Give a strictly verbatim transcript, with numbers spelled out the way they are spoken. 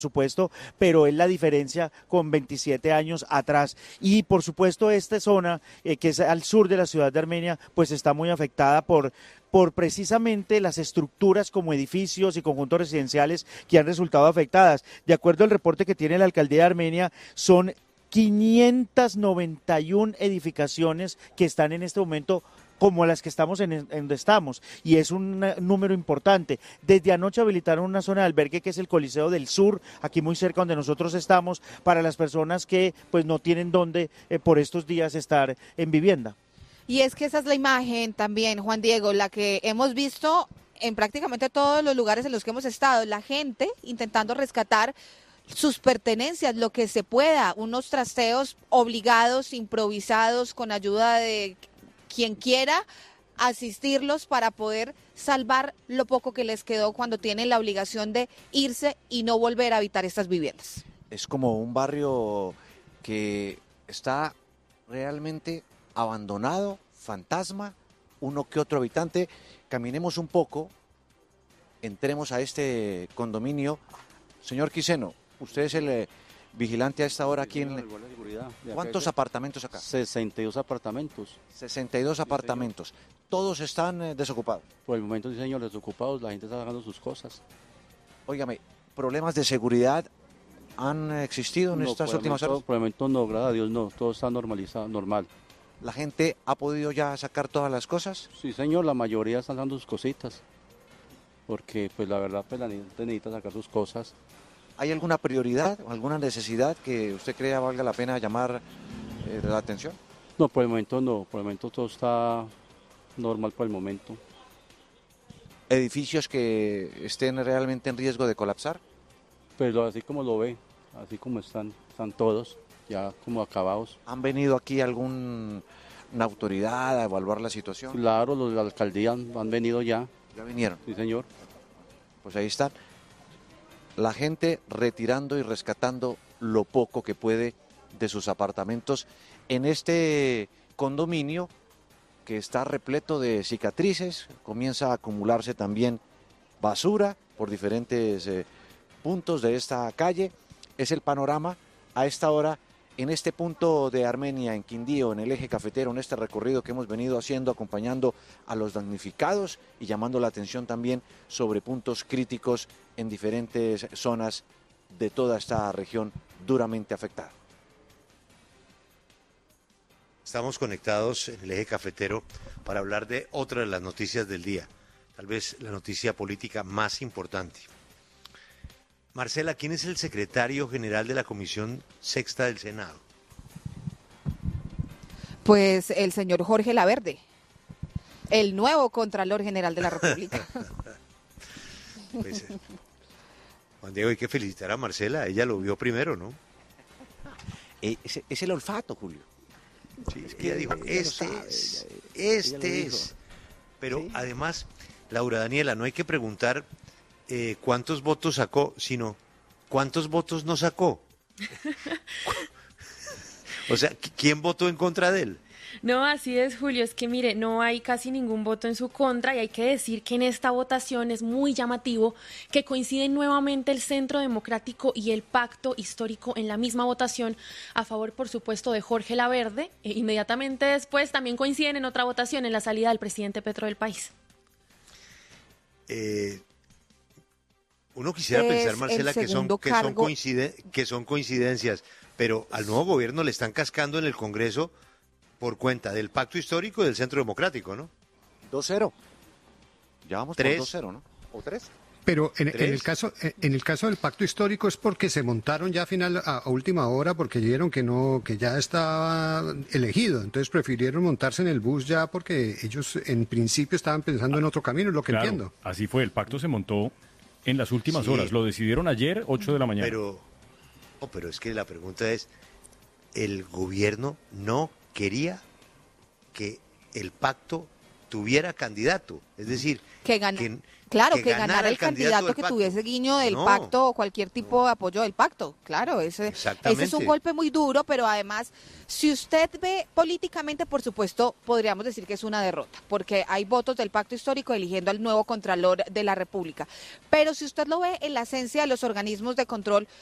supuesto, pero es la diferencia con veintisiete años atrás. Y por supuesto esta zona, eh, que es al sur de la ciudad de Armenia, pues está muy afectada por, por precisamente las estructuras como edificios y conjuntos residenciales que han resultado afectadas. De acuerdo al reporte que tiene la alcaldía de Armenia, son quinientas noventa y una edificaciones que están en este momento como las que estamos en, en donde estamos, y es un número importante. Desde anoche habilitaron una zona de albergue que es el Coliseo del Sur, aquí muy cerca donde nosotros estamos, para las personas que pues no tienen dónde eh, por estos días estar en vivienda. Y es que esa es la imagen también, Juan Diego, la que hemos visto en prácticamente todos los lugares en los que hemos estado, la gente intentando rescatar sus pertenencias, lo que se pueda, unos trasteos obligados, improvisados, con ayuda de quien quiera asistirlos para poder salvar lo poco que les quedó cuando tienen la obligación de irse y no volver a habitar estas viviendas. Es como un barrio que está realmente abandonado, fantasma, uno que otro habitante. Caminemos un poco, entremos a este condominio. Señor Quiseno, usted es el eh, vigilante a esta hora aquí en... ¿Cuántos apartamentos acá? sesenta y dos apartamentos. sesenta y dos apartamentos. ¿Todos están eh, desocupados? Por el momento, sí, señor, desocupados, la gente está sacando sus cosas. Óigame, ¿problemas de seguridad han existido en no, estas últimas horas? Por el momento no, gracias a Dios no, todo está normalizado, normal. ¿La gente ha podido ya sacar todas las cosas? Sí, señor, la mayoría están dando sus cositas, porque pues la verdad pues la gente necesita sacar sus cosas. ¿Hay alguna prioridad, alguna necesidad que usted crea valga la pena llamar eh, la atención? No, por el momento no, por el momento todo está normal por el momento. ¿Edificios que estén realmente en riesgo de colapsar? Pues así como lo ve, así como están, están todos ya como acabados. ¿Han venido aquí alguna autoridad a evaluar la situación? Claro, los de la alcaldía han, han venido ya. ¿Ya vinieron? Sí, señor. Pues ahí están. La gente retirando y rescatando lo poco que puede de sus apartamentos en este condominio que está repleto de cicatrices. Comienza a acumularse también basura por diferentes eh, puntos de esta calle. Es el panorama a esta hora en este punto de Armenia, en Quindío, en el eje cafetero, en este recorrido que hemos venido haciendo, acompañando a los damnificados y llamando la atención también sobre puntos críticos en diferentes zonas de toda esta región duramente afectada. Estamos conectados en el eje cafetero para hablar de otra de las noticias del día, tal vez la noticia política más importante. Marcela, ¿quién es el secretario general de la Comisión Sexta del Senado? Pues el señor Jorge Laverde, el nuevo Contralor General de la República. Pues, Juan Diego, hay que felicitar a Marcela, ella lo vio primero, ¿no? Eh, es, es el olfato, Julio. Sí, es que ella dijo, este es, este es. Pero sí, además, Laura Daniela, no hay que preguntar eh, cuántos votos sacó, sino cuántos votos no sacó. O sea, ¿quién votó en contra de él? No, así es, Julio, es que mire, no hay casi ningún voto en su contra y hay que decir que en esta votación es muy llamativo que coinciden nuevamente el Centro Democrático y el Pacto Histórico en la misma votación a favor, por supuesto, de Jorge Laverde. E inmediatamente después también coinciden en otra votación en la salida del presidente Petro del país. Eh, uno quisiera es pensar, Marcela, que son, que, son coinciden, que son coincidencias, pero al nuevo gobierno le están cascando en el Congreso por cuenta del Pacto Histórico y del Centro Democrático, ¿no? dos cero. Ya vamos por dos cero, ¿no? ¿O tres? Pero en, en el caso en el caso del Pacto Histórico es porque se montaron ya a final a, a última hora porque vieron que no que ya estaba elegido, entonces prefirieron montarse en el bus ya porque ellos en principio estaban pensando en otro camino, es lo que claro, entiendo. Así fue, el pacto se montó en las últimas sí, horas, lo decidieron ayer, ocho de la mañana. Pero, oh, pero es que la pregunta es, ¿el gobierno no quería que el pacto tuviera candidato. Es decir, que, gana, que, claro, que que ganara, ganara el candidato, candidato que tuviese guiño del no, pacto o cualquier tipo no. de apoyo del pacto. Claro, ese, ese es un golpe muy duro, pero además, si usted ve políticamente, por supuesto, podríamos decir que es una derrota, porque hay votos del pacto histórico eligiendo al nuevo Contralor de la República. Pero si usted lo ve en la esencia de los organismos de control,